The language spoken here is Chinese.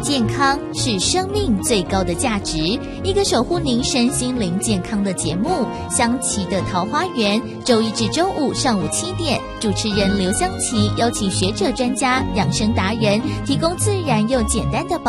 健康是生命最高的价值，一个守护您身心灵健康的节目《香琪的桃花源》，周一至周五上午7点，主持人刘香琪邀请学者专家、养生达人，提供自然又简单的